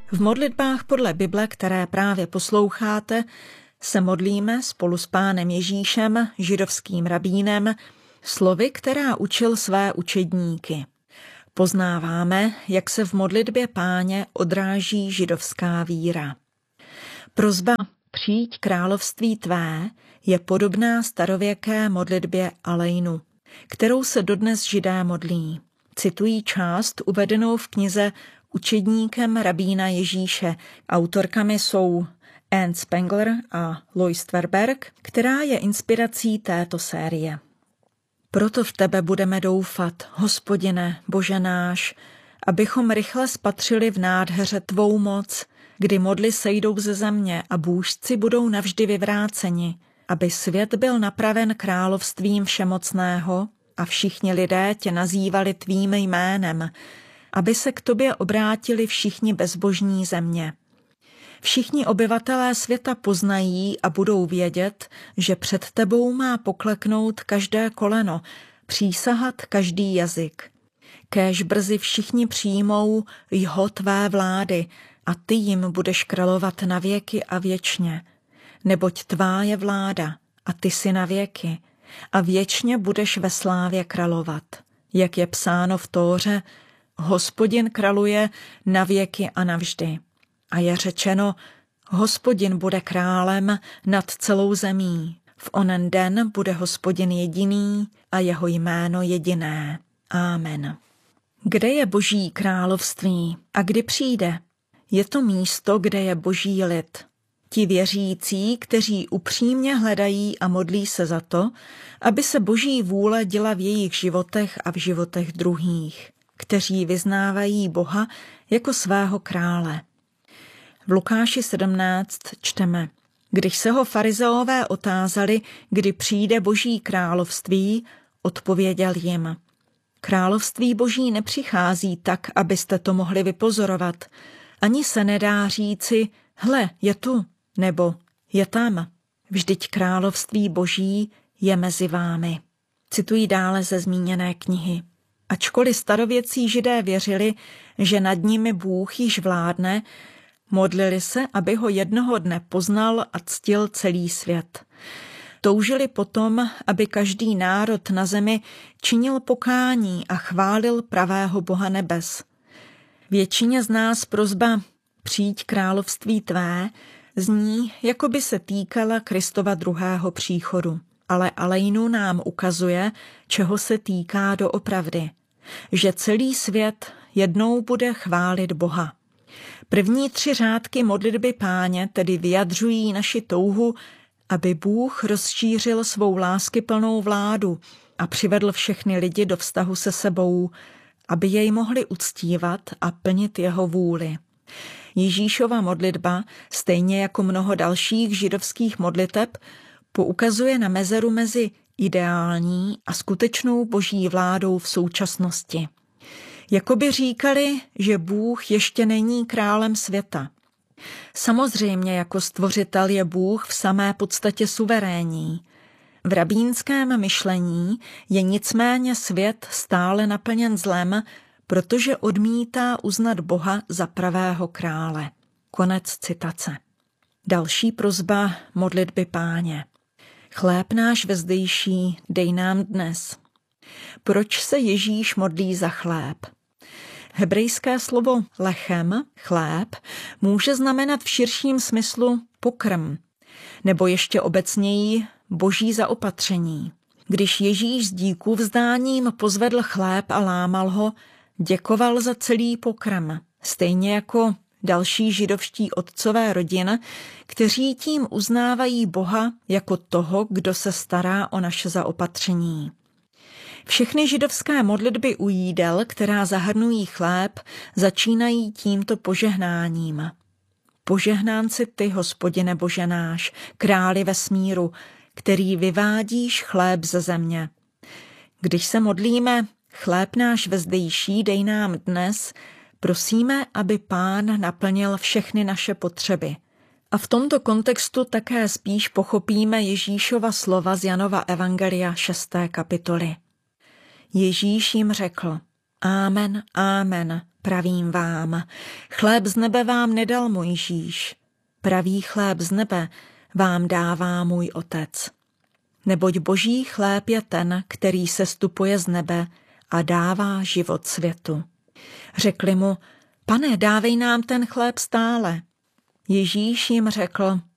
V modlitbách podle Bible, které právě posloucháte, se modlíme spolu s Pánem Ježíšem, židovským rabínem, slovy, která učil své učedníky. Poznáváme, jak se v modlitbě Páně odráží židovská víra. Prosba Přijď království tvé je podobná starověké modlitbě Alejnu, kterou se dodnes Židé modlí. Citují část uvedenou v knize Učedníkem rabína Ježíše. Autorkami jsou Anne Spengler a Lois Tverberg, která je inspirací této série. Proto v tebe budeme doufat, Hospodine, Bože náš, abychom rychle spatřili v nádheře tvou moc, kdy modly sejdou ze země a bůžci budou navždy vyvráceni, aby svět byl napraven královstvím všemocného a všichni lidé tě nazývali tvým jménem, aby se k tobě obrátili všichni bezbožní země. Všichni obyvatelé světa poznají a budou vědět, že před tebou má pokleknout každé koleno, přísahat každý jazyk. Kéž brzy všichni přijmou jho tvé vlády a ty jim budeš královat na věky a věčně. Neboť tvá je vláda a ty si na věky a věčně budeš ve slávě královat. Jak je psáno v Tóře, Hospodin králuje na věky a navždy. A je řečeno, Hospodin bude králem nad celou zemí. V onen den bude Hospodin jediný a jeho jméno jediné. Amen. Kde je Boží království a kdy přijde? Je to místo, kde je Boží lid. Ti věřící, kteří upřímně hledají a modlí se za to, aby se Boží vůle děla v jejich životech a v životech druhých, kteří vyznávají Boha jako svého krále. V Lukáši 17 čteme: Když se ho farizeové otázali, kdy přijde Boží království, odpověděl jim: Království Boží nepřichází tak, abyste to mohli vypozorovat. Ani se nedá říci, hle, je tu, nebo je tam. Vždyť království Boží je mezi vámi. Citují dále ze zmíněné knihy. Ačkoliv starověcí Židé věřili, že nad nimi Bůh již vládne, modlili se, aby ho jednoho dne poznal a ctil celý svět. Toužili potom, aby každý národ na zemi činil pokání a chválil pravého Boha nebes. Většině z nás prosba Přijď království tvé zní, jako by se týkala Kristova druhého příchodu. Ale Alejnu nám ukazuje, čeho se týká doopravdy. Že celý svět jednou bude chválit Boha. První 3 řádky modlitby Páně tedy vyjadřují naši touhu, aby Bůh rozšířil svou láskyplnou vládu a přivedl všechny lidi do vztahu se sebou, aby jej mohli uctívat a plnit jeho vůli. Ježíšova modlitba, stejně jako mnoho dalších židovských modliteb, poukazuje na mezeru mezi ideální a skutečnou Boží vládou v současnosti. Jakoby říkali, že Bůh ještě není králem světa. Samozřejmě jako stvořitel je Bůh v samé podstatě suverénní. V rabínském myšlení je nicméně svět stále naplněn zlem, protože odmítá uznat Boha za pravého krále. Konec citace. Další prosba modlitby Páně. Chléb náš vezdejší dej nám dnes. Proč se Ježíš modlí za chléb? Hebrejské slovo lechem, chléb, může znamenat v širším smyslu pokrm, nebo ještě obecněji boží zaopatření. Když Ježíš s díkuvzdáním pozvedl chléb a lámal ho, děkoval za celý pokrm, stejně jako další židovští otcové rodin, kteří tím uznávají Boha jako toho, kdo se stará o naše zaopatření. Všechny židovské modlitby u jídel, která zahrnují chléb, začínají tímto požehnáním. Požehnán si ty, Hospodine Bože náš, králi vesmíru, který vyvádíš chléb ze země. Když se modlíme, chléb náš vezdejší dej nám dnes, prosíme, aby Pán naplnil všechny naše potřeby. A v tomto kontextu také spíš pochopíme Ježíšova slova z Janova evangelia 6. kapitoly. Ježíš jim řekl: Amen, amen, pravím vám, chléb z nebe vám nedal Mojžíš, pravý chléb z nebe vám dává můj Otec. Neboť boží chléb je ten, který sestupuje z nebe a dává život světu. Řekli mu, Pane, dávej nám ten chléb stále. Ježíš jim řekl,